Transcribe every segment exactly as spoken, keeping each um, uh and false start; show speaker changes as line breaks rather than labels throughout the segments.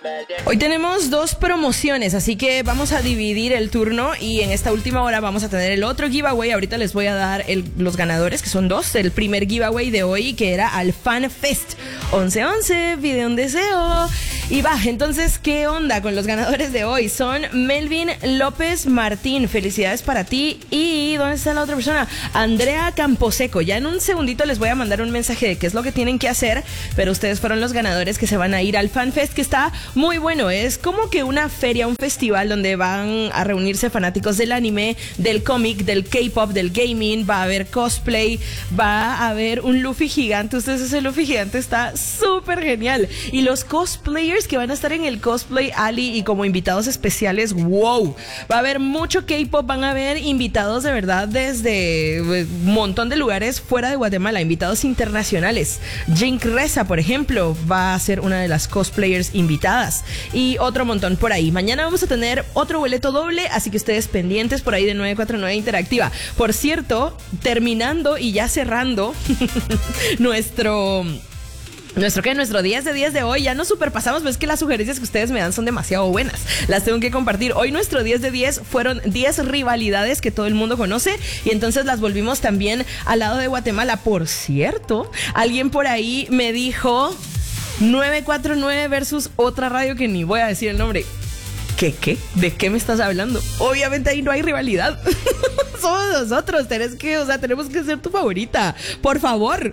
Hoy tenemos dos promociones, así que vamos a dividir el turno y en esta última hora vamos a tener el otro giveaway. Ahorita les voy a dar el, los ganadores, que son dos. El primer giveaway de hoy, que era al Fan Fest once once, pide un deseo. Y va, entonces, ¿qué onda con los ganadores de hoy? Son Melvin López Martín, felicidades para ti. Y, ¿dónde está la otra persona? Andrea Camposeco. Ya en un segundito les voy a mandar un mensaje de qué es lo que tienen que hacer, pero ustedes fueron los ganadores que se van a ir al Fan Fest, que está muy bueno. Es como que una feria, un festival donde van a reunirse fanáticos del anime, del cómic, del K-pop, del gaming. Va a haber cosplay, va a haber un Luffy gigante. Ustedes, ese Luffy gigante está súper genial. Y los cosplayers que van a estar en el Cosplay Alley y como invitados especiales, wow, va a haber mucho K-pop, van a haber invitados de verdad desde un montón de lugares fuera de Guatemala, invitados internacionales. Jink Reza, por ejemplo, va a ser una de las cosplayers invitadas y otro montón por ahí. Mañana vamos a tener otro boleto doble, así que ustedes pendientes por ahí de nueve cuatro nueve Interactiva. Por cierto, terminando y ya cerrando nuestro... Nuestro que nuestro diez de diez de hoy, ya nos superpasamos, pero es que las sugerencias que ustedes me dan son demasiado buenas. Las tengo que compartir. Hoy nuestro diez de diez fueron diez rivalidades que todo el mundo conoce y entonces las volvimos también al lado de Guatemala. Por cierto, alguien por ahí me dijo nueve cuatro nueve versus otra radio que ni voy a decir el nombre. ¿Qué, qué? ¿De qué me estás hablando? Obviamente ahí no hay rivalidad. Somos nosotros, tenés que, o sea, tenemos que ser tu favorita. Por favor.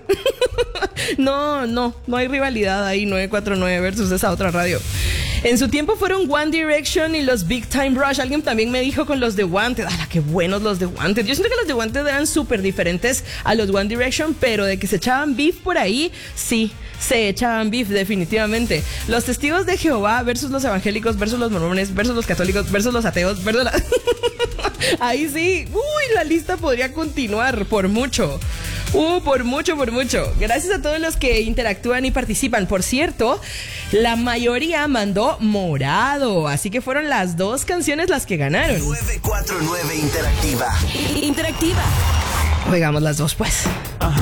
No, no, no hay rivalidad ahí, nueve cuatro nueve versus esa otra radio. En su tiempo fueron One Direction y los Big Time Rush. Alguien también me dijo con los de Wanted. ¡Hala, qué buenos los de Wanted! Yo siento que los de Wanted eran súper diferentes a los One Direction, pero de que se echaban beef por ahí, sí, se echaban beef definitivamente. Los Testigos de Jehová versus los evangélicos versus los mormones versus los católicos versus los ateos versus la... Ahí sí, uy, la lista podría continuar por mucho. Uh, por mucho, por mucho. Gracias a todos los que interactúan y participan. Por cierto, la mayoría mandó Morado, así que fueron las dos canciones las que ganaron.
nueve cuatro nueve Interactiva.
Interactiva. Oigamos las dos, pues. Ajá.